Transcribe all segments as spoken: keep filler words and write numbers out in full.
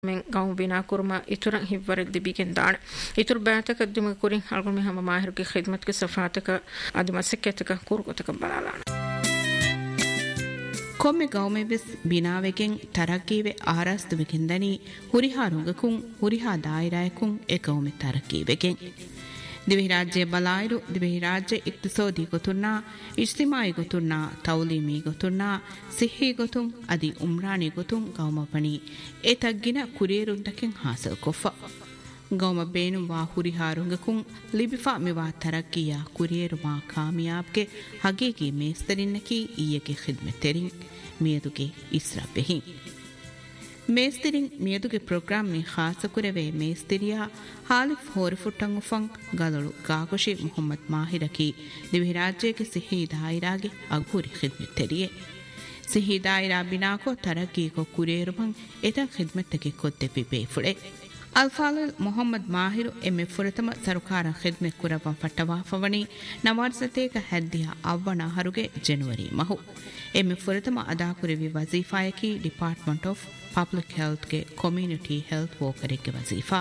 men gaum bina kurma ituran hivvarek dibigen daan itur baataka dum kurin algon me hama mahir ke khidmat ke safaataka adima seketaka kurgotaka balalana komme gaume ves binaweken tarakkive arastu bekendani huriha rungakun huriha dairaykun e gaume tarakkiveken දිවි රාජ්‍ය බලායිරු දිවි රාජ්‍ය ඉක්තිසෝදී ගොතුන්නා ඉජ්තිමායි ගොතුන්නා තවලීමී ගොතුන්නා සිහි ගොතුන් අදි උම්රානි ගොතුන් ගෞමපණි ඒ තග්ගින කුරියරුන්ටකෙන් හාසල් කොෆා ගෞම බේනුම් වා හුරිහාරුංගකුන් ලිබිෆා මෙවා තරක්කියා කුරියරුමා කාමියාබ්ගේ හගීගී මේස්තරින්නකි ඊයගේ ඛිද්මතෙරින් මියදුගේ ඉස්රාබෙහින් ಮೇಸ್ತಿರಿಂ ಮಿಯದುಗೆ program ಮಿ ಖಾಸ ಕುರೆವೆ ಮೇಸ್ತಿರಿಯಾ ಹಾಲಿಫ್ ಹೋರಿಫುಟ್ಟಂ ಉಫಂ ಗಲಳು ಗಾಗೋಶಿ ಮೊಹಮ್ಮದ್ ಮಾಹಿರಕಿ ದಿವಿ ರಾಜ್ಯಕ್ಕೆ ಸಿಹಿ ದಾಯಿರಾಗೆ ಅಗ್ಬುರಿ ಖಿದ್ಮತ್ ತೆರಿಯೆ ಸಿಹಿ ದಾಯಿರಾ ಬಿನಾಕೋ ತರಕ್ಕಿ ಕೊ ಕುರೇರುಮಂ ಎತ ಖಿದ್ಮತ್ತಗೆ ಕೊದ್ದೆ ಪಿಪೇಫುಳೆ ಅಲ್ಫಾಲಲ್ ಮೊಹಮ್ಮದ್ ಮಾಹಿರು ಎಮ್ಮೆ ಫುರತಮ ಸರುಕಾರ ಖಿದ್ಮತ್ ಕುರವಂ ಫಟ್ಟವಾ ಫವಣಿ ನವಾರ್ಸತೇಕ ಹದ್ದಿಯ ಅವ್ವಣ ಹರುಗೆ ಜನವರಿ ಮಹು ಎಮ್ಮೆ ಫುರತಮ ಅದಾ ಕುರೆವಿ ವಜೀಫಾಯಕಿ ಡಿಪಾರ್ಟ್ಮೆಂಟ್ ಆಫ್ Public Health के Community Health Worker के वजीफा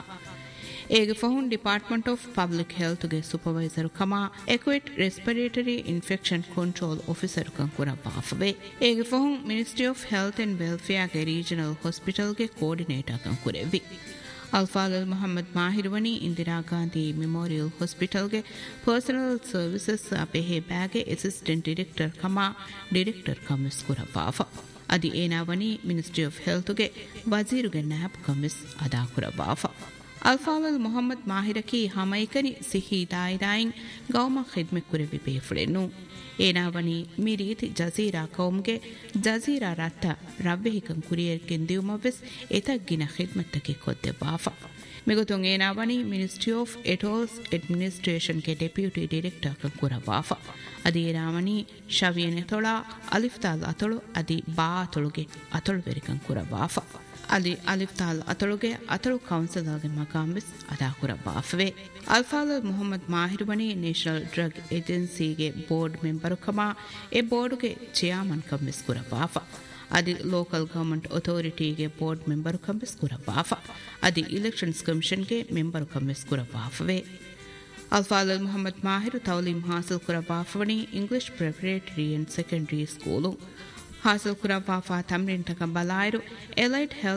एक फहुन Department of Public Health के Supervisor कमा Acute Respiratory Infection Control Officer कंकुरा बाफवे एक फहुन Ministry of Health and Welfare के Regional Hospital के Coordinator कंकुरे भी अल्फागल मोहम्मद माहिरवनी इंदिरा गांधी मेमोरियल हॉस्पिटल के पर्सनल सर्विसेज अपेहे बैगे असिस्टेंट डायरेक्टर कमा डायरेक्टर कमिस कुरा बाफा ಅದಿ ಏನಾವನಿ ಮಿನಿಸ್ಟ್ರಿ ಆಫ್ ಹೆಲ್ತ್ಗೆ ವಜೀರುಗೆ ನ್ಯಾಬ್ ಕಮಿಸ್ ಅದಾ ಕುರಬಾಫಾ ಅಲ್ಫಾವಲ್ ಮೊಹಮ್ಮದ್ ಮಾಹಿರಕಿ ಹಮೈಕನಿ ಸಿಹಿ ದಾಯಿರಾಯಿನ್ ಗೌಮ ಖಿದ್ಮೆ ಕುರೆವಿ ಬೇಫುಳೆನು ಏನಾವನಿ ಮಿ ರೀತಿ Jazeera ಕೌಮ್ಗೆ Jazeera Ratna ರವ್ವೆಹಿಕಂ courier ಕೆಂದಿಯುಮವೆಸ್ ಎತಗ್ಗಿನ ಖಿದ್ಮತ್ತಕ್ಕೆ ಕೊದ್ದೆ ಬಾಫಾ मिगुतुंग एनावनी ministry of atolls administration के डेप्यूटी डायरेक्टर कंकुरा बाफा अदी एनावनी शवियने तोला अलिफ्ताल अतोलो अदी बा अतोलुगे अतोल बेरि कंकुरा बाफा अदी अलिफ्ताल अतोलुगे अतोल काउंसिल गे मकामिस अदा कुरा बाफवे अल्फाल मोहम्मद माहिरवनी नेशनल ड्रग एजेंसी के बोर्ड मेंबर कमा ए बोर्ड के चेयरमैन कमिस कुरा बाफा अदी लोकल गवर्नमेंट अथॉरिटी के बोर्ड मेंबर कमिस कुरा बाफा अदी इलेक्शंस कमीशन के मेंबर कमिस कुरा बाफवे अल्फाल मोहम्मद माहिर तौलीम हासिल कुरा बाफवनी English preparatory and secondary school हासिल कुरा बाफा तमरीन तक बलायरु एलाइट हेल्थ